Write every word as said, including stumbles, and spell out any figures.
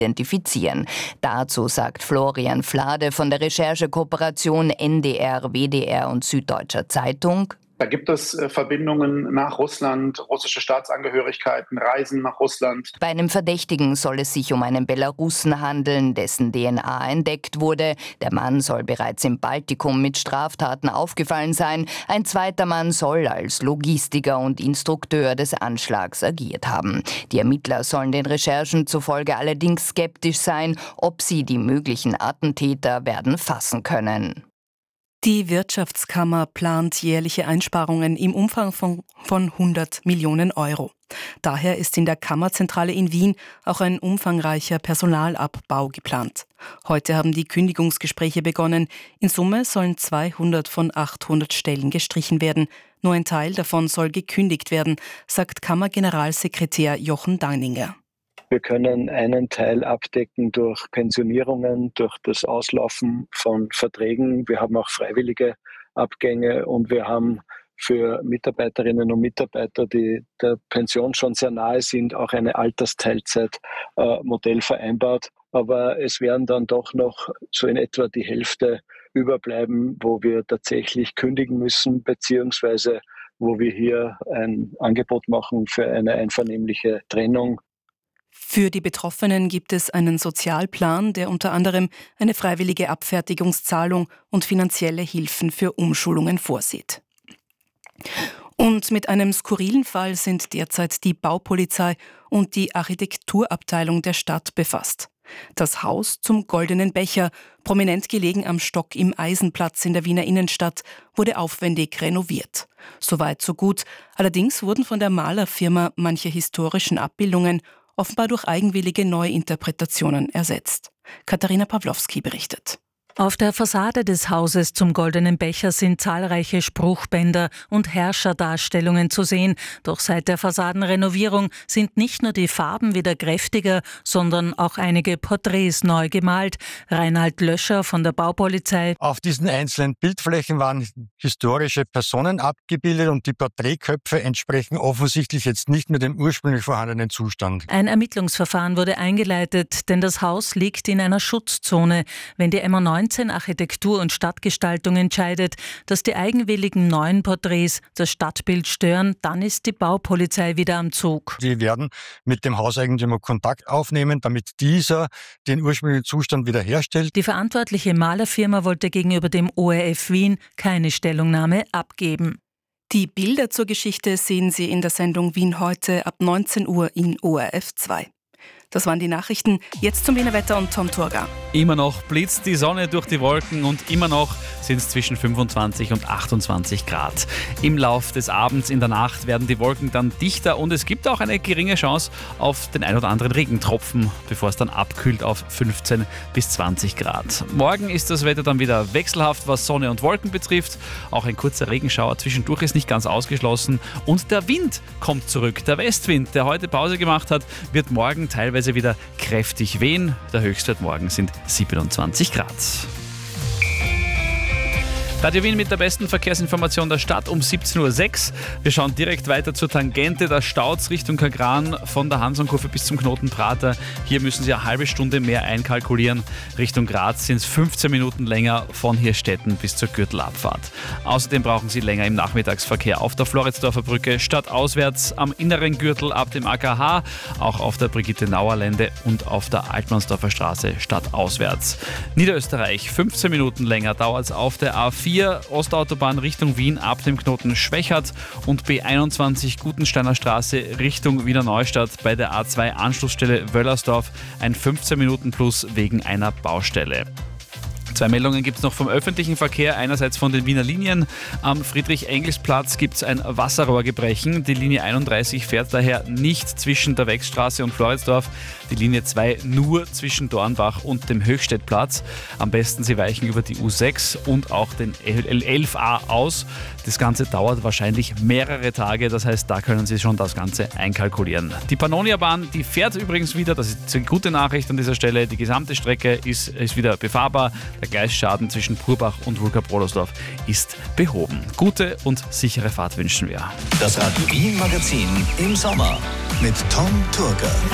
identifizieren. Dazu sagt Florian Flade von der Recherchekooperation N D R, W D R und Süddeutscher Zeitung: Da gibt es äh, Verbindungen nach Russland, russische Staatsangehörigkeiten, Reisen nach Russland. Bei einem Verdächtigen soll es sich um einen Belarussen handeln, dessen D N A entdeckt wurde. Der Mann soll bereits im Baltikum mit Straftaten aufgefallen sein. Ein zweiter Mann soll als Logistiker und Instrukteur des Anschlags agiert haben. Die Ermittler sollen den Recherchen zufolge allerdings skeptisch sein, ob sie die möglichen Attentäter werden fassen können. Die Wirtschaftskammer plant jährliche Einsparungen im Umfang von, von hundert Millionen Euro. Daher ist in der Kammerzentrale in Wien auch ein umfangreicher Personalabbau geplant. Heute haben die Kündigungsgespräche begonnen. In Summe sollen zweihundert von achthundert Stellen gestrichen werden. Nur ein Teil davon soll gekündigt werden, sagt Kammergeneralsekretär Jochen Danninger. Wir können einen Teil abdecken durch Pensionierungen, durch das Auslaufen von Verträgen. Wir haben auch freiwillige Abgänge und wir haben für Mitarbeiterinnen und Mitarbeiter, die der Pension schon sehr nahe sind, auch eine Altersteilzeitmodell vereinbart. Aber es werden dann doch noch so in etwa die Hälfte überbleiben, wo wir tatsächlich kündigen müssen, beziehungsweise wo wir hier ein Angebot machen für eine einvernehmliche Trennung. Für die Betroffenen gibt es einen Sozialplan, der unter anderem eine freiwillige Abfertigungszahlung und finanzielle Hilfen für Umschulungen vorsieht. Und mit einem skurrilen Fall sind derzeit die Baupolizei und die Architekturabteilung der Stadt befasst. Das Haus zum Goldenen Becher, prominent gelegen am Stock im Eisenplatz in der Wiener Innenstadt, wurde aufwendig renoviert. Soweit so gut. Allerdings wurden von der Malerfirma manche historischen Abbildungen offenbar durch eigenwillige Neuinterpretationen ersetzt. Katharina Pawlowski berichtet. Auf der Fassade des Hauses zum Goldenen Becher sind zahlreiche Spruchbänder und Herrscherdarstellungen zu sehen. Doch seit der Fassadenrenovierung sind nicht nur die Farben wieder kräftiger, sondern auch einige Porträts neu gemalt. Reinhard Löscher von der Baupolizei. Auf diesen einzelnen Bildflächen waren historische Personen abgebildet und die Porträtköpfe entsprechen offensichtlich jetzt nicht mehr dem ursprünglich vorhandenen Zustand. Ein Ermittlungsverfahren wurde eingeleitet, denn das Haus liegt in einer Schutzzone. Wenn die M A neunzehn Architektur und Stadtgestaltung entscheidet, dass die eigenwilligen neuen Porträts das Stadtbild stören, dann ist die Baupolizei wieder am Zug. Die werden mit dem Hauseigentümer Kontakt aufnehmen, damit dieser den ursprünglichen Zustand wiederherstellt. Die verantwortliche Malerfirma wollte gegenüber dem O R F Wien keine Stellungnahme abgeben. Die Bilder zur Geschichte sehen Sie in der Sendung Wien heute ab neunzehn Uhr in O R F zwei. Das waren die Nachrichten. Jetzt zum Wiener Wetter und Tom Turga. Immer noch blitzt die Sonne durch die Wolken und immer noch sind es zwischen fünfundzwanzig und achtundzwanzig Grad. Im Lauf des Abends, in der Nacht werden die Wolken dann dichter und es gibt auch eine geringe Chance auf den ein oder anderen Regentropfen, bevor es dann abkühlt auf fünfzehn bis zwanzig Grad. Morgen ist das Wetter dann wieder wechselhaft, was Sonne und Wolken betrifft. Auch ein kurzer Regenschauer zwischendurch ist nicht ganz ausgeschlossen und der Wind kommt zurück. Der Westwind, der heute Pause gemacht hat, wird morgen teilweise wieder kräftig wehen. Der Höchstwert morgen sind siebenundzwanzig Grad. Radio Wien mit der besten Verkehrsinformation der Stadt um siebzehn Uhr sechs. Wir schauen direkt weiter zur Tangente. Da staut's Richtung Kagran von der Hansonkurve bis zum Knoten Prater. Hier müssen Sie eine halbe Stunde mehr einkalkulieren. Richtung Graz sind es fünfzehn Minuten länger von Hirstetten bis zur Gürtelabfahrt. Außerdem brauchen Sie länger im Nachmittagsverkehr auf der Floridsdorfer Brücke stadtauswärts am inneren Gürtel ab dem A K H, auch auf der Brigitte-Nauer-Lände und auf der Altmannsdorfer Straße stadtauswärts. Niederösterreich fünfzehn Minuten länger dauert es auf der A vier Ostautobahn Richtung Wien ab dem Knoten Schwächert und B einundzwanzig Gutensteiner Straße Richtung Wiener Neustadt bei der A zwei Anschlussstelle Wöllersdorf ein fünfzehn Minuten plus wegen einer Baustelle. Zwei Meldungen gibt es noch vom öffentlichen Verkehr. Einerseits von den Wiener Linien. Am Friedrich-Engels-Platz gibt es ein Wasserrohrgebrechen. Die Linie einunddreißig fährt daher nicht zwischen der Wechstraße und Floridsdorf. Die Linie zwei nur zwischen Dornbach und dem Höchstädtplatz. Am besten Sie weichen über die U sechs und auch den L elf A aus. Das Ganze dauert wahrscheinlich mehrere Tage. Das heißt, da können Sie schon das Ganze einkalkulieren. Die Pannonia-Bahn, die fährt übrigens wieder. Das ist eine gute Nachricht an dieser Stelle. Die gesamte Strecke ist, ist wieder befahrbar. Der Gleisschaden zwischen Purbach und Wulka-Prolosdorf ist behoben. Gute und sichere Fahrt wünschen wir. Das Radio Wien Magazin im Sommer mit Tom Turga.